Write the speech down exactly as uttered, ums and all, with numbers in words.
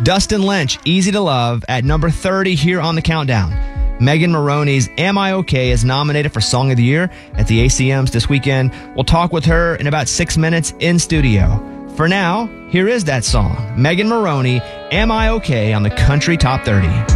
Dustin Lynch, Easy to Love, at number thirty here on the countdown. Megan Moroney's Am I Okay is nominated for Song of the Year at the A C Ms this weekend. We'll talk with her in about six minutes in studio. For now, here is that song. Megan Moroney, Am I Okay on the Country Top thirty.